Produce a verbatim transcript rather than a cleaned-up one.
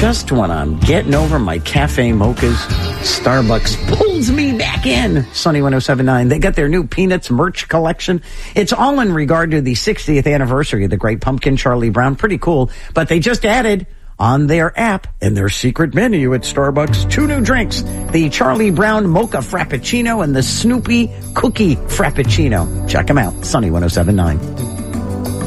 Just when I'm getting over my cafe mochas, Starbucks pulls me back in. Sunny one oh seven point nine. They got their new Peanuts merch collection. It's all in regard to the sixtieth anniversary of the Great Pumpkin, Charlie Brown. Pretty cool. But they just added on their app and their secret menu at Starbucks two new drinks. The Charlie Brown Mocha Frappuccino and the Snoopy Cookie Frappuccino. Check them out. Sunny one oh seven point nine.